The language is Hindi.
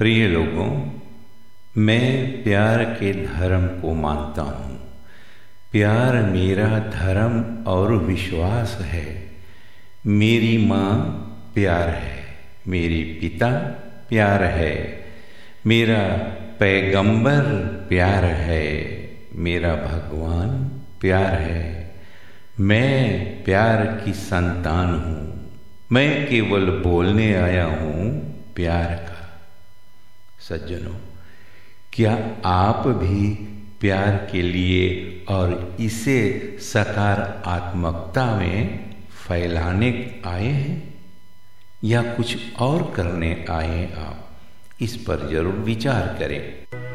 प्रिय लोगों, मैं प्यार के धर्म को मानता हूँ। प्यार मेरा धर्म और विश्वास है। मेरी माँ प्यार है, मेरी पिता प्यार है, मेरा पैगंबर प्यार है, मेरा भगवान प्यार है। मैं प्यार की संतान हूँ। मैं केवल बोलने आया हूँ प्यार का। सज्जनों, क्या आप भी प्यार के लिए और इसे सकारात्मकता में फैलाने आए हैं या कुछ और करने आए हैं? आप इस पर जरूर विचार करें।